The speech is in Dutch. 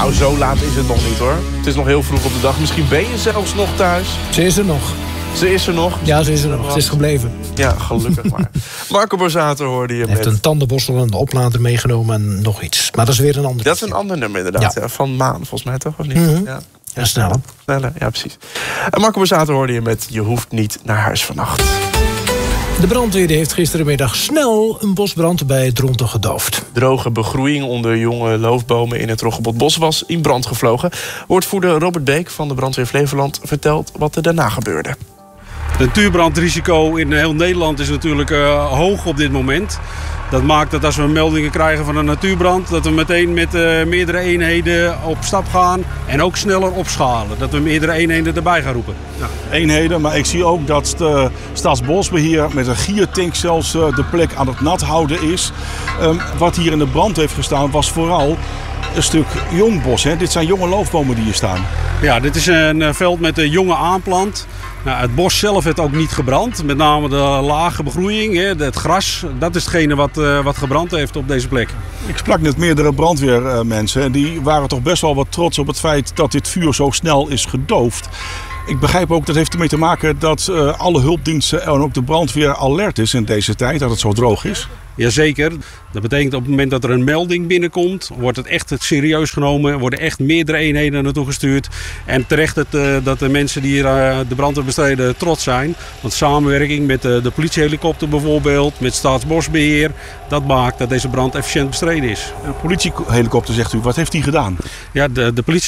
Nou, zo laat is het nog niet hoor. Het is nog heel vroeg op de dag. Misschien ben je zelfs nog thuis. Ze is er nog. Ze is er nog? Ja, ze is er nog. Ze is gebleven. Ja, gelukkig maar. Marco Borsato hoorde je Hij heeft een tandenborstel en een oplader meegenomen en nog iets. Maar dat is weer een ander. Dat is een ander nummer inderdaad. Ja. Van Maan, volgens mij toch? Of niet? Mm-hmm. Ja, sneller. Sneller, ja precies. En Marco Borsato hoorde je met Je hoeft niet naar huis vannacht. De brandweer heeft gisterenmiddag snel een bosbrand bij Dronten gedoofd. Droge begroeiing onder jonge loofbomen in het Roggebotbos was in brand gevlogen. Woordvoerder Robert Beek van de brandweer Flevoland vertelt wat er daarna gebeurde. Het natuurbrandrisico in heel Nederland is natuurlijk hoog op dit moment. Dat maakt dat als we meldingen krijgen van een natuurbrand, dat we meteen met meerdere eenheden op stap gaan en ook sneller opschalen. Dat we meerdere eenheden erbij gaan roepen. Ja, eenheden, maar ik zie ook dat de Staatsbosbeheer met een giertank zelfs de plek aan het nat houden is. Wat hier in de brand heeft gestaan was vooral een stuk jong bos. Hè? Dit zijn jonge loofbomen die hier staan. Ja, dit is een veld met een jonge aanplant. Nou, het bos zelf heeft ook niet gebrand. Met name de lage begroeiing, het gras. Dat is hetgene wat gebrand heeft op deze plek. Ik sprak net meerdere brandweermensen. En die waren toch best wel wat trots op het feit dat dit vuur zo snel is gedoofd. Ik begrijp ook, dat heeft ermee te maken dat alle hulpdiensten en ook de brandweer alert is in deze tijd. Dat het zo droog is. Jazeker. Dat betekent op het moment dat er een melding binnenkomt, wordt het echt serieus genomen. Worden echt meerdere eenheden naartoe gestuurd. En terecht dat de mensen die hier de brandweer bestrijden trots zijn. Want samenwerking met de politiehelikopter bijvoorbeeld, met Staatsbosbeheer, dat maakt dat deze brand efficiënt bestreden is. De politiehelikopter, zegt u, wat heeft die gedaan? Ja, de politie